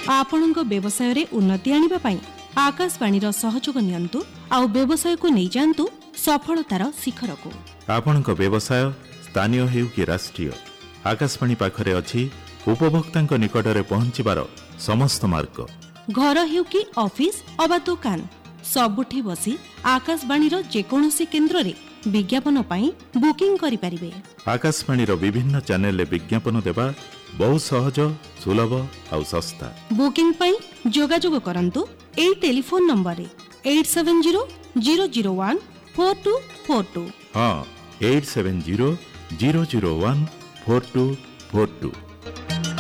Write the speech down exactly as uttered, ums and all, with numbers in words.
ଆପଣଙ୍କ ବ୍ୟବସାୟରେ ଉନ୍ନତି ଆଣିବା ପାଇଁ ଆକାଶବାଣୀର ସହଯୋଗ ନିଅନ୍ତୁ ଆଉ ବ୍ୟବସାୟକୁ ନେଇ ଯାଆନ୍ତୁ ସଫଳତାର ଶିଖରକୁ। ଆପଣଙ୍କ ବ୍ୟବସାୟ ସ୍ଥାନୀୟ ହେଉ କି ରାଷ୍ଟ୍ରୀୟ, ଆକାଶବାଣୀ ପାଖରେ ଅଛି ଉପଭୋକ୍ତାଙ୍କ ନିକଟରେ ପହଞ୍ଚିବାର ସମସ୍ତ ମାର୍ଗ। ଘର ହେଉ କି ଅଫିସ ଅବା ଦୋକାନ, ସବୁଠି ବସି ଆକାଶବାଣୀର ଯେକୌଣସି କେନ୍ଦ୍ରରେ ବିଜ୍ଞାପନ ପାଇଁ ବୁକିଂ କରିପାରିବେ। ଆକାଶବାଣୀର ବିଭିନ୍ନ ଚ୍ୟାନେଲରେ ବିଜ୍ଞାପନ ଦେବା ବହୁ ସହଜ, ସୁଲଭ ଆଉ ଶସ୍ତା। ବୁକିଂ ପାଇଁ ଯୋଗାଯୋଗ କରନ୍ତୁ ଏଇ ଟେଲିଫୋନ ନମ୍ବରରେ eight seven zero zero zero one four two four two. ହଁ, eight seven zero zero zero one four two four two.